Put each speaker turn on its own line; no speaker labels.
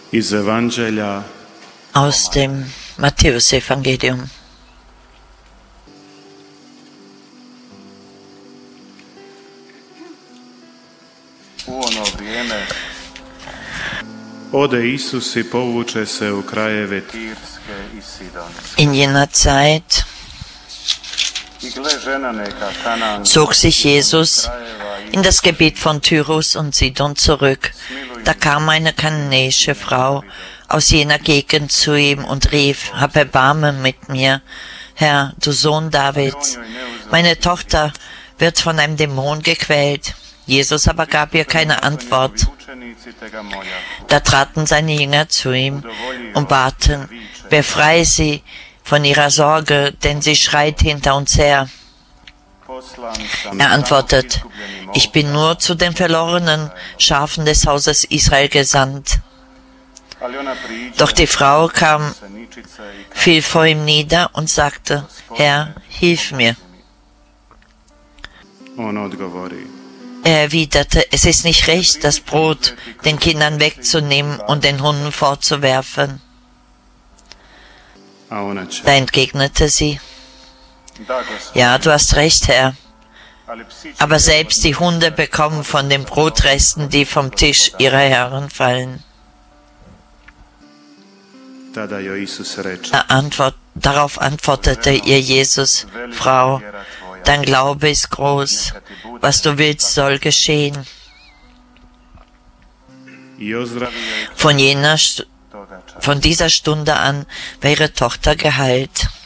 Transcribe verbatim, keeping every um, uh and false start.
Iz Evangelja
Aus dem Matthäusevangelium.
ode Isus i povuče se u krajeve Tirske i Sidonske.
In jener Zeit
I gle, žena neka Kananska
zog sich Jesus in das Gebiet von Tyrus und Sidon zurück. Da kam eine kananäische Frau aus jener Gegend zu ihm und rief: Hab Erbarmen mit mir, Herr, du Sohn Davids. Meine Tochter wird von einem Dämon gequält. Jesus aber gab ihr keine Antwort. Da traten seine Jünger zu ihm und baten: Befreie sie von ihrer Sorge, denn sie schreit hinter uns her. Er antwortet: Ich bin nur zu den verlorenen Schafen des Hauses Israel gesandt. Doch die Frau kam, fiel vor ihm nieder und sagte: Herr, hilf mir. Er erwiderte: Es ist nicht recht, das Brot den Kindern wegzunehmen und den Hunden fortzuwerfen. Da entgegnete sie: Ja, du hast recht, Herr. Aber selbst die Hunde bekommen von den Brotresten, die vom Tisch ihrer Herren fallen. Da antwort, darauf antwortete ihr Jesus: Frau, dein Glaube ist groß. Was du willst, soll geschehen. Von jener, von dieser Stunde an war ihre Tochter geheilt.